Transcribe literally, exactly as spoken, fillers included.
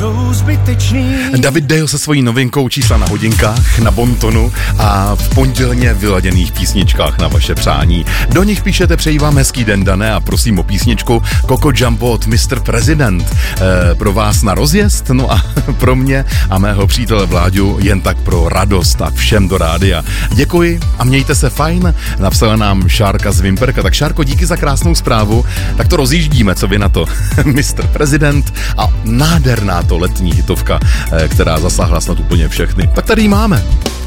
jsou zbytečný. David Dale se svojí novinkou Čísla na hodinkách, na bontonu a v pondělně vyladěných písničkách na vaše přání. Do nich píšete: přeji vám hezký den, Dané, a prosím o písničku Coco Jumbo od mister President. E, pro vás na rozjezd, no a pro mě a mého přítele Vláďu jen tak pro radost a všem do rádia. Děkuji a mějte se fajn, napsala nám Šárka z Vimperka. Tak Šárko, díky za krásnou zprávu, tak to rozjíždíme, co vy na to. mister President a nádherná to letní hitovka, která zasáhla snad úplně všechny. Tak tady ji máme.